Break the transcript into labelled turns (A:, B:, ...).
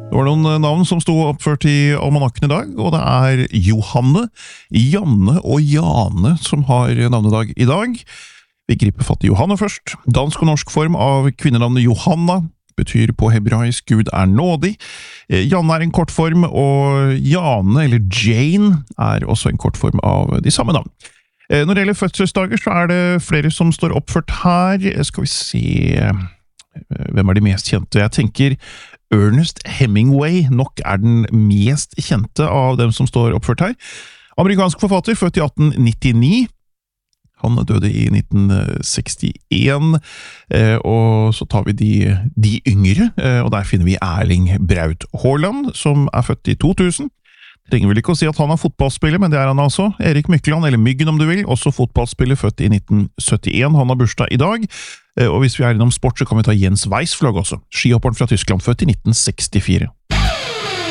A: Det var noen navn som stod oppført i almanakken i dag, og det er Johanne, Janne og Jane som har navnedag i dag. Vi griper fatt i Johanne først. Dansk og norsk form av kvinnenavnet Johanna betyr på hebraisk Gud er nådig. Janne er en kortform, og Jane, eller Jane, er også en kortform av de samme navn. Når det gjelder fødselsdager, så er det flere som står oppført her. Skal vi se... Hvem er de mest kjente? Jeg tenker Ernest Hemingway nok er den mest kjente av dem som står oppført her. Amerikansk forfatter, født i 1899. Han døde i 1961, og så tar vi de yngre, og der finner vi Erling Braut Haaland, som er født i 2000. Trenger vel ikke å si at han er fotballspiller, men det er han altså. Erik Mykland, eller Myggen om du vil, også fotballspiller, født i 1971. Han har bursdag i dag, og hvis vi er innom sport, så kan vi ta Jens Weiss-flagg også. Skihopperen fra Tyskland, født i 1964.